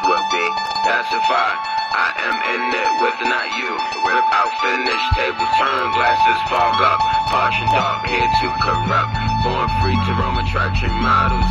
will be pacified. I am in it with not you. Rip out, finish, tables turn, glasses fog up. Partial dark, here to corrupt. Born free to roam attraction models.